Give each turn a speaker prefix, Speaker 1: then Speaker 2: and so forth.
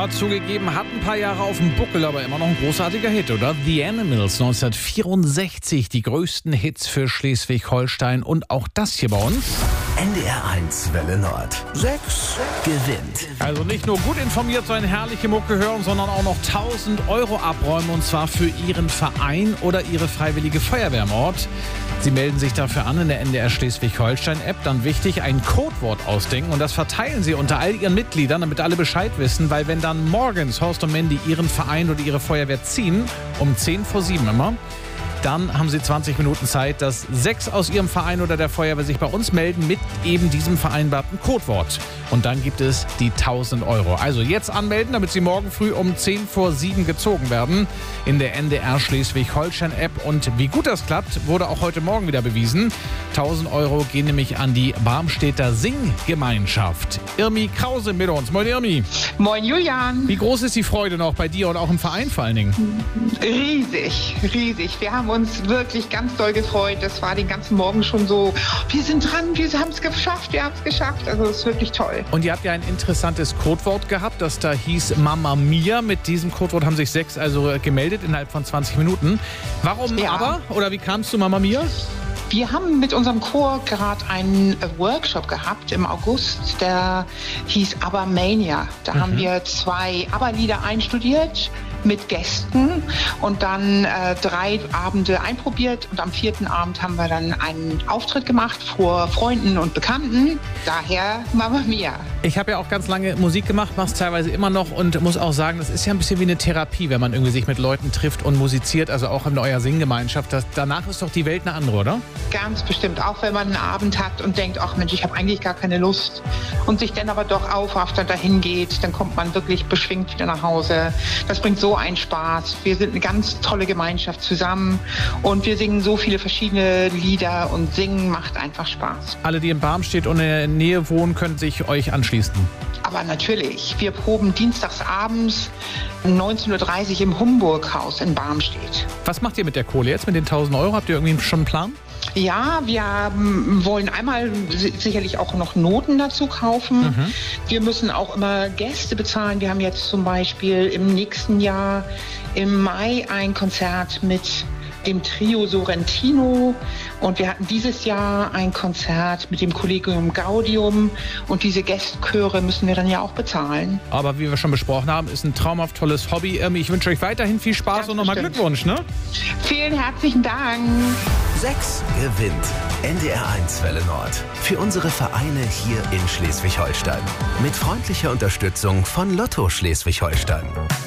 Speaker 1: Ja, zugegeben, hat ein paar Jahre auf dem Buckel, aber immer noch ein großartiger Hit, oder? The Animals 1964, die größten Hits für Schleswig-Holstein und auch das hier bei uns.
Speaker 2: NDR 1 Welle Nord. 6 gewinnt.
Speaker 1: Also nicht nur gut informiert sein, herrliche Mucke hören, sondern auch noch 1.000 € abräumen, und zwar für Ihren Verein oder Ihre freiwillige Feuerwehr im Ort. Sie melden sich dafür an in der NDR Schleswig-Holstein-App. Dann wichtig, ein Codewort ausdenken, und das verteilen Sie unter all Ihren Mitgliedern, damit alle Bescheid wissen, weil wenn dann morgens Horst und Mandy Ihren Verein oder Ihre Feuerwehr ziehen, um 6:50 immer, dann haben Sie 20 Minuten Zeit, dass 6 aus Ihrem Verein oder der Feuerwehr sich bei uns melden mit eben diesem vereinbarten Codewort. Und dann gibt es die 1.000 €. Also jetzt anmelden, damit Sie morgen früh um 6:50 gezogen werden in der NDR Schleswig-Holstein-App. Und wie gut das klappt, wurde auch heute Morgen wieder bewiesen. 1.000 € gehen nämlich an die Barmstedter Singgemeinschaft. Irmi Krause mit uns. Moin Irmi.
Speaker 3: Moin Julian.
Speaker 1: Wie groß ist die Freude noch bei dir und auch im Verein vor allen Dingen?
Speaker 3: Riesig, riesig. Wir haben uns wirklich ganz doll gefreut. Das war den ganzen Morgen schon so, wir sind dran, wir haben es geschafft, wir haben es geschafft. Also es ist wirklich toll.
Speaker 1: Und ihr habt ja ein interessantes Codewort gehabt, das da hieß Mamma Mia. Mit diesem Codewort haben sich 6 also gemeldet innerhalb von 20 Minuten. Warum aber? Oder wie kamst du Mamma Mia?
Speaker 3: Wir haben mit unserem Chor gerade einen Workshop gehabt im August, der hieß ABBA-Mania. Da haben wir 2 ABBA-Lieder einstudiert mit Gästen und dann 3 Abende einprobiert, und am 4. Abend haben wir dann einen Auftritt gemacht vor Freunden und Bekannten. Daher Mamma Mia.
Speaker 1: Ich habe ja auch ganz lange Musik gemacht, mache es teilweise immer noch und muss auch sagen, das ist ja ein bisschen wie eine Therapie, wenn man irgendwie sich mit Leuten trifft und musiziert, also auch in eurer Singgemeinschaft. Danach ist doch die Welt eine andere, oder?
Speaker 3: Ganz bestimmt, auch wenn man einen Abend hat und denkt, ach Mensch, ich habe eigentlich gar keine Lust, und sich dann aber doch aufrafft und dahin geht, dann kommt man wirklich beschwingt wieder nach Hause. Das bringt so einen Spaß. Wir sind eine ganz tolle Gemeinschaft zusammen und wir singen so viele verschiedene Lieder, und singen macht einfach Spaß.
Speaker 1: Alle, die in Barmstedt und in der Nähe wohnen, können sich euch anschließen.
Speaker 3: Aber natürlich, wir proben dienstags abends 19:30 Uhr im Humburg-Haus in Barmstedt.
Speaker 1: Was macht ihr mit der Kohle jetzt, mit den 1.000 €? Habt ihr irgendwie schon einen Plan?
Speaker 3: Ja, wir wollen einmal sicherlich auch noch Noten dazu kaufen. Wir müssen auch immer Gäste bezahlen. Wir haben jetzt zum Beispiel im nächsten Jahr im Mai ein Konzert mit dem Trio Sorrentino, und wir hatten dieses Jahr ein Konzert mit dem Collegium Gaudium, und diese Gästchöre müssen wir dann ja auch bezahlen.
Speaker 1: Aber wie wir schon besprochen haben, ist ein traumhaft tolles Hobby. Ich wünsche euch weiterhin viel Spaß
Speaker 3: Ganz
Speaker 1: und nochmal
Speaker 3: bestimmt.
Speaker 1: Glückwunsch, ne?
Speaker 3: Vielen herzlichen Dank.
Speaker 2: 6 gewinnt. NDR 1 Welle Nord. Für unsere Vereine hier in Schleswig-Holstein. Mit freundlicher Unterstützung von Lotto Schleswig-Holstein.